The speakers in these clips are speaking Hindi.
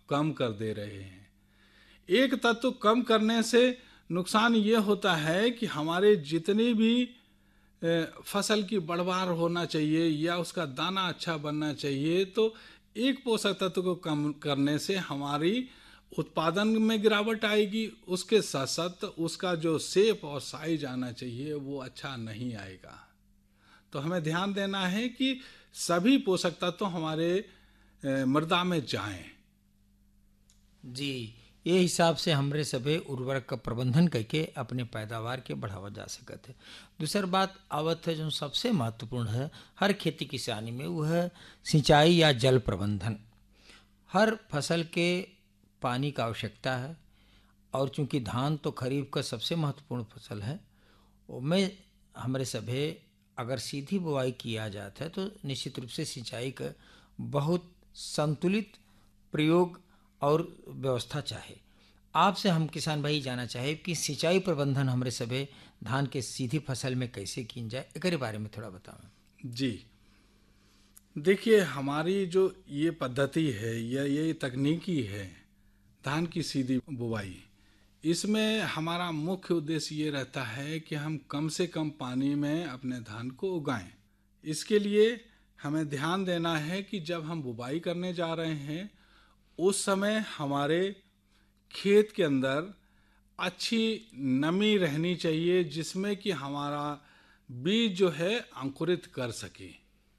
कम कर दे रहे हैं। एक तत्व कम करने से नुकसान ये होता है कि हमारे जितनी भी फसल की बढ़वार होना चाहिए या उसका दाना अच्छा बनना चाहिए, तो एक पोषक तत्व को कम करने से हमारी उत्पादन में गिरावट आएगी, उसके साथ साथ उसका जो शेप और साइज आना चाहिए वो अच्छा नहीं आएगा। तो हमें ध्यान देना है कि सभी पोषक तत्व हमारे मृदा में जाएं। जी, ये हिसाब से हमरे सभे उर्वरक का प्रबंधन करके अपने पैदावार के बढ़ावा जा सकत है। दूसर बात आवत है जो सबसे महत्वपूर्ण है हर खेती किसानी में, वो है सिंचाई या जल प्रबंधन। हर फसल के पानी का आवश्यकता है, और चूंकि धान तो खरीफ का सबसे महत्वपूर्ण फसल है, उसमें हमारे सभे अगर सीधी बुआई किया जाता है तो निश्चित रूप से सिंचाई का बहुत संतुलित प्रयोग और व्यवस्था चाहे। आपसे हम किसान भाई जाना चाहे कि सिंचाई प्रबंधन हमारे सभे धान के सीधी फसल में कैसे की जाए, एक बारे में थोड़ा बताओ। जी, देखिए हमारी जो ये पद्धति है या ये तकनीकी है धान की सीधी बुवाई, इसमें हमारा मुख्य उद्देश्य ये रहता है कि हम कम से कम पानी में अपने धान को उगाएं। इसके लिए हमें ध्यान देना है कि जब हम बुवाई करने जा रहे हैं उस समय हमारे खेत के अंदर अच्छी नमी रहनी चाहिए, जिसमें कि हमारा बीज जो है अंकुरित कर सके।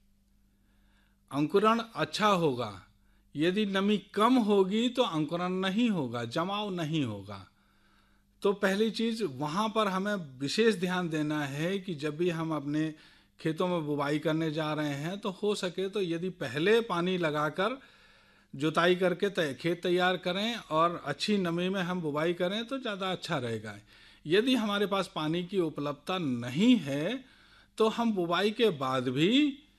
अंकुरण अच्छा होगा। यदि नमी कम होगी तो अंकुरण नहीं होगा, जमाव नहीं होगा। तो पहली चीज वहां पर हमें विशेष ध्यान देना है कि जब भी हम अपने खेतों में बुवाई करने जा रहे हैं तो हो सके तो यदि पहले पानी लगाकर जुताई करके खेत तैयार करें और अच्छी नमी में हम बुवाई करें तो ज़्यादा अच्छा रहेगा। यदि हमारे पास पानी की उपलब्धता नहीं है तो हम बुवाई के बाद भी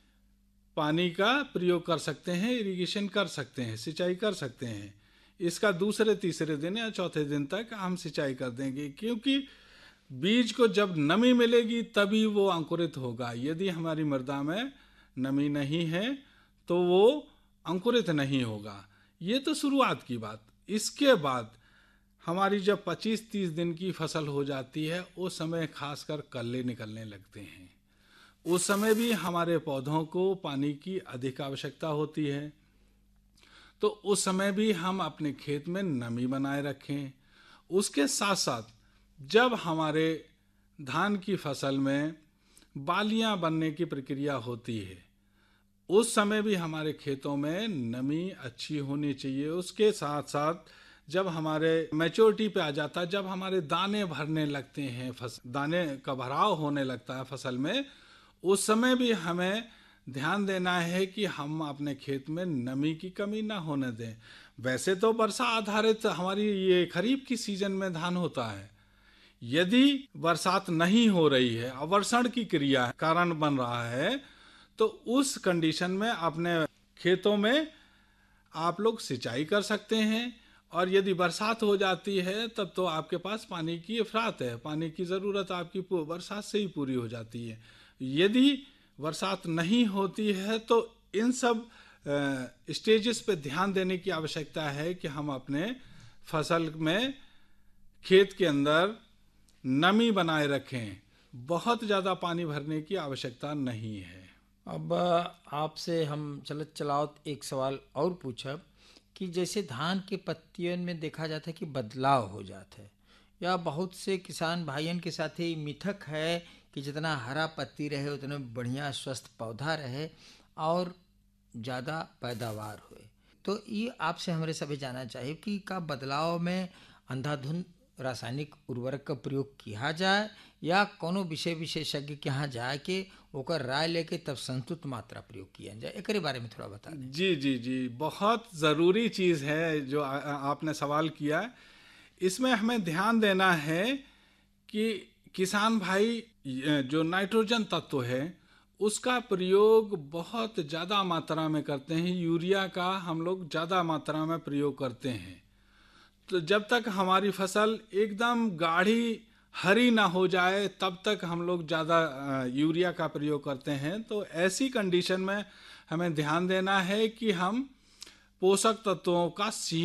पानी का प्रयोग कर सकते हैं, इरिगेशन कर सकते हैं, सिंचाई कर सकते हैं। इसका दूसरे तीसरे दिन या चौथे दिन तक हम सिंचाई कर देंगे, क्योंकि बीज को जब नमी मिलेगी तभी वो अंकुरित होगा। यदि हमारी मृदा में नमी नहीं है तो वो अंकुरित नहीं होगा। ये तो शुरुआत की बात। इसके बाद हमारी जब 25-30 दिन की फसल हो जाती है उस समय खासकर कल्ले निकलने लगते हैं। उस समय भी हमारे पौधों को पानी की अधिक आवश्यकता होती है, तो उस समय भी हम अपने खेत में नमी बनाए रखें। उसके साथ साथ जब हमारे धान की फसल में बालियां बनने की प्रक्रिया होती है उस समय भी हमारे खेतों में नमी अच्छी होनी चाहिए। उसके साथ साथ जब हमारे मैच्योरिटी पे आ जाता है, जब हमारे दाने भरने लगते हैं, दाने का भराव होने लगता है फसल में, उस समय भी हमें ध्यान देना है कि हम अपने खेत में नमी की कमी ना होने दें। वैसे तो वर्षा आधारित हमारी ये खरीफ की सीजन में धान होता है। यदि बरसात नहीं हो रही है, अवर्षण की क्रिया कारण बन रहा है, तो उस कंडीशन में अपने खेतों में आप लोग सिंचाई कर सकते हैं। और यदि बरसात हो जाती है तब तो आपके पास पानी की अफरात है, पानी की ज़रूरत आपकी बरसात से ही पूरी हो जाती है। यदि बरसात नहीं होती है तो इन सब स्टेजेस पे ध्यान देने की आवश्यकता है कि हम अपने फसल में खेत के अंदर नमी बनाए रखें। बहुत ज़्यादा पानी भरने की आवश्यकता नहीं है। अब आपसे हम चलत चलावत एक सवाल और पूछब कि जैसे धान के पत्तियों में देखा जाता है कि बदलाव हो जाता है, या बहुत से किसान भाइयों के साथ ही मिथक है कि जितना हरा पत्ती रहे उतना बढ़िया स्वस्थ पौधा रहे और ज़्यादा पैदावार हुए। तो ये आपसे हमारे सभी जानना चाहिए कि का बदलाव में अंधाधुंध रासायनिक उर्वरक का प्रयोग किया जाए या कोनो विषय विशेषज्ञ के यहाँ जाए के ओकर राय लेके तब संतुलित मात्रा प्रयोग किया जाए, एक बारे में थोड़ा बता दें। जी जी जी, बहुत ज़रूरी चीज़ है जो आपने सवाल किया। इसमें हमें ध्यान देना है कि किसान भाई जो नाइट्रोजन तत्व है उसका प्रयोग बहुत ज़्यादा मात्रा में करते हैं। यूरिया का हम लोग ज़्यादा मात्रा में प्रयोग करते हैं। तो जब तक हमारी फसल एकदम गाढ़ी हरी ना हो जाए तब तक हम लोग ज़्यादा यूरिया का प्रयोग करते हैं। तो ऐसी कंडीशन में हमें ध्यान देना है कि हम पोषक तत्वों का